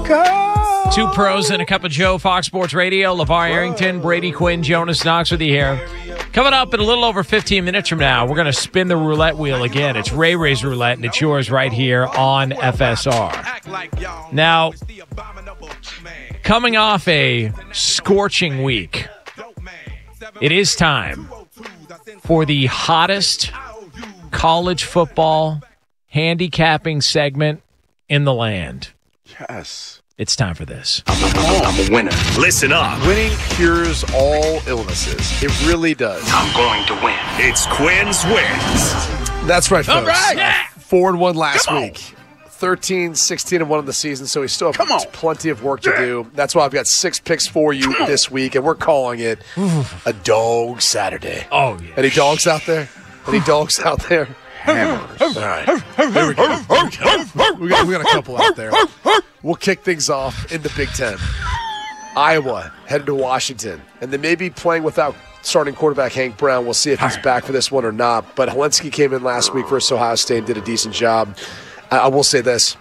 go. Two pros and a cup of Joe, Fox Sports Radio. LeVar Arrington, Brady Quinn, Jonas Knox with you here. Coming up in a little over 15 minutes from now, we're going to spin the roulette wheel again. It's Ray Ray's roulette, and it's yours right here on FSR. Now, coming off a scorching week, it is time for the hottest college football handicapping segment in the land. Yes. It's time for this. I'm a winner. Listen up. Winning cures all illnesses. It really does. I'm going to win. It's Quinn's Wins. That's right, folks. All right. Yeah. 4-1 last week. 13, 16-1 in the season, so we still have plenty of work to do. That's why I've got 6 picks for you this week, and we're calling it a Dog Saturday. Oh, yeah. Any dogs out there? Any dogs out there? Hammers. All right. There we go. We got a couple out there. We'll kick things off in the Big Ten. Iowa headed to Washington, and they may be playing without starting quarterback Hank Brown. We'll see if he's back for this one or not. But Helensky came in last week versus Ohio State and did a decent job. I will say this.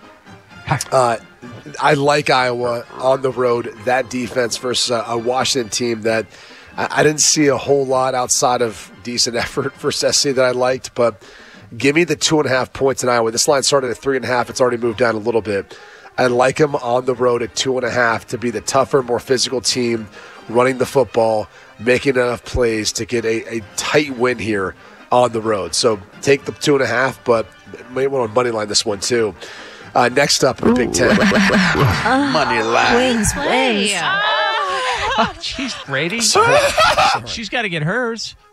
I like Iowa on the road, that defense versus a Washington team that I didn't see a whole lot outside of decent effort versus SC that I liked. But give me the 2.5 points in Iowa. This line started at 3.5. It's already moved down a little bit. I like them on the road at 2.5 to be the tougher, more physical team running the football, making enough plays to get a tight win here on the road. So take the 2.5, but may want to money line this one too. Next up in the Big Ten. Money line. Wings. Jeez, Brady. She's got to get hers.